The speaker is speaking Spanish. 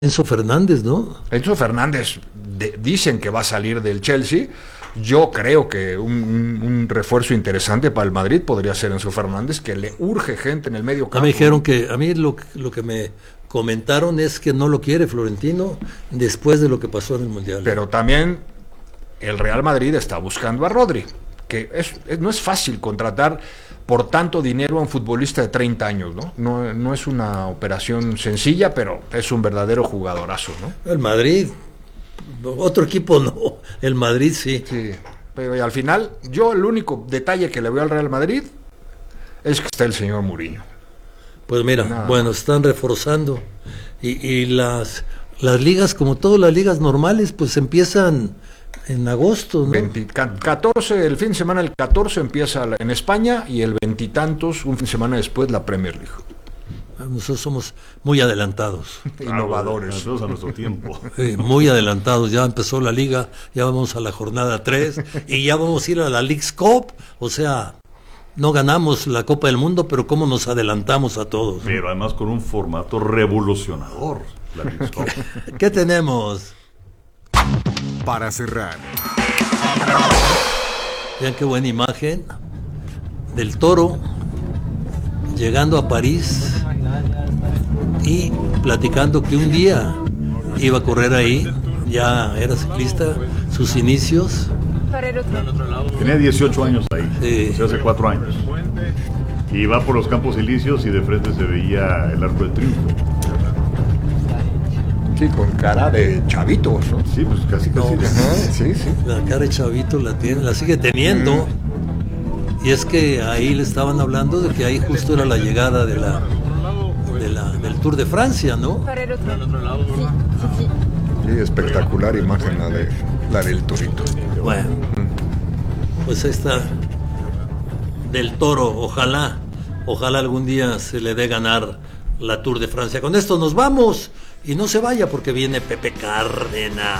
Enzo Fernández, ¿no? Enzo Fernández dicen que va a salir del Chelsea. Yo creo que un refuerzo interesante para el Madrid podría ser Enzo Fernández, que le urge gente en el medio campo. Me dijeron que a mí lo que me comentaron es que no lo quiere Florentino después de lo que pasó en el Mundial. Pero también el Real Madrid está buscando a Rodri, que no es fácil contratar por tanto dinero a un futbolista de 30 años, ¿no? No es una operación sencilla, pero es un verdadero jugadorazo, ¿no? El Madrid, otro equipo no, el Madrid sí. Sí, pero al final, yo el único detalle que le veo al Real Madrid es que está el señor Mourinho. Pues mira, bueno, están reforzando y las ligas, como todas las ligas normales, pues empiezan en agosto, ¿no? 14, el fin de semana del 14 empieza en España y el 20 y tantos, un fin de semana después, la Premier League. Nosotros somos muy adelantados. Innovadores. Nosotros a nuestro tiempo. Muy adelantados, ya empezó la liga, ya vamos a la jornada 3 y ya vamos a ir a la Leagues Cup, o sea, no ganamos la Copa del Mundo, pero cómo nos adelantamos a todos. Pero además con un formato revolucionador, la Leagues Cup. ¿Qué tenemos? Para cerrar, Vean qué buena imagen del Toro llegando a París y platicando que un día iba a correr ahí, ya era ciclista, sus inicios. Tenía 18 años ahí, Sí. o sea, hace 4 años. Y va por los Campos Elíseos y de frente se veía el Arco del Triunfo. Sí, con cara de chavito, ¿no? Sí, pues casi. Ajá, sí. La cara de chavito la tiene, la sigue teniendo. Y es que ahí le estaban hablando de que ahí justo era la llegada del Tour de Francia, ¿no? Sí, espectacular imagen la del Torito. Bueno, pues ahí está del Toro, ojalá algún día se le dé ganar la Tour de Francia. Con esto nos vamos y no se vaya porque viene Pepe Cárdenas.